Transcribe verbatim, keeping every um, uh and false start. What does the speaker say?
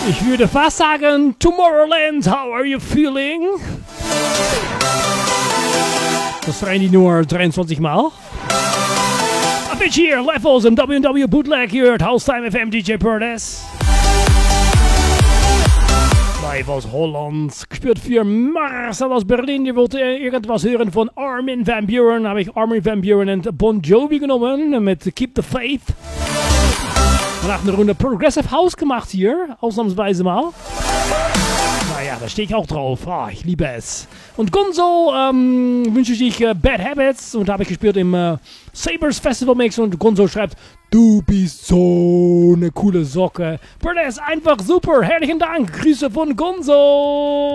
Ich würde fast sagen, Tomorrowland, how are you feeling? Das rein die nur dreiundzwanzig Mal. Avicii hier, Levels im W W Bootleg hier, Haustime F M, D J Purdes. Live aus Holland, gespielt für Marcel aus Berlin. Die wollte irgendwas hören von Armin van Buuren. Habe ich Armin van Buuren und Bon Jovi genommen mit Keep the Faith. Danach eine Runde Progressive House gemacht hier, ausnahmsweise mal. Naja, da stehe ich auch drauf. Oh, ich liebe es. Und Gonzo ähm, wünsche ich äh, Bad Habits. Und habe ich gespielt im äh, Sabres Festival Mix. Und Gonzo schreibt, du bist so eine coole Socke. Bruder ist einfach super. Herzlichen Dank. Grüße von Gonzo.